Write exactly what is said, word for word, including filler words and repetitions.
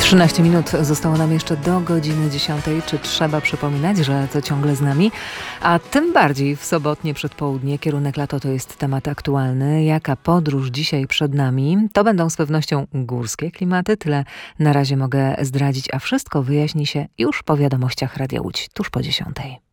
trzynaście minut zostało nam jeszcze do godziny dziesiątej. Czy trzeba przypominać, że to ciągle z nami? A tym bardziej w sobotnie przedpołudnie kierunek lato to jest temat aktualny. Jaka podróż dzisiaj przed nami? To będą z pewnością górskie klimaty. Tyle na razie mogę zdradzić, a wszystko wyjaśni się już po wiadomościach Radia Łódź, tuż po dziesiątej.